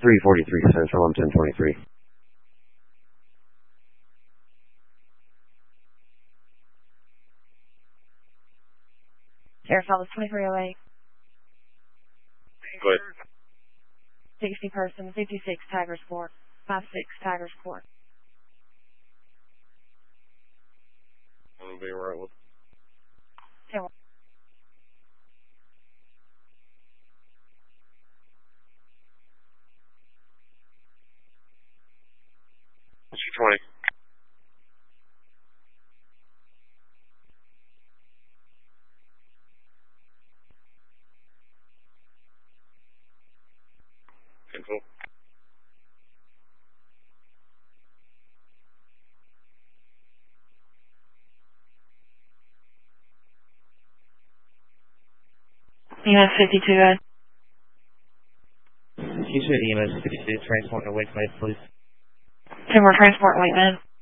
343 Central, I'm 1023. Air Falls 2308. Go ahead. 60 person, 56 Tigers Court. 56 Tigers Court. I'll be right with. 10. 220. Info. EMS 52, good. You said EMS 52, transport to Wake Med, please. 10 more transport, wait, man.